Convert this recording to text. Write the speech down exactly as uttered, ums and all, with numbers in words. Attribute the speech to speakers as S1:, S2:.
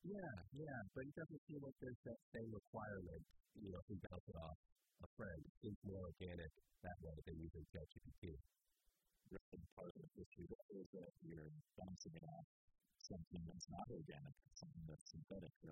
S1: Yeah, yeah, but it doesn't seem like there's that same requirement, you know, if we bounce it off a friend. It seems more organic that way than using ChatGPT.
S2: Really, part of the issue is that you're bouncing it off something that's not organic, something that's synthetic,